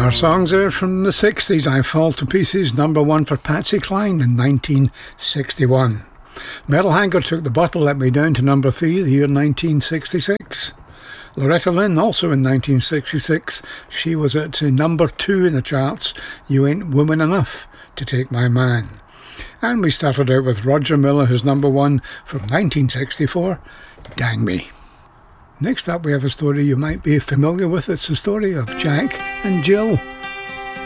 Our songs are from the 60s. I Fall to Pieces, number one for Patsy Cline in 1961. Merle Haggard took the bottle, let me down to number 3, the year 1966. Loretta Lynn, also in 1966, she was at number 2 in the charts, You Ain't Woman Enough to Take My Man. And we started out with Roger Miller, who's number 1 from 1964, Dang Me. Next up we have a story you might be familiar with. It's the story of Jack and Jill.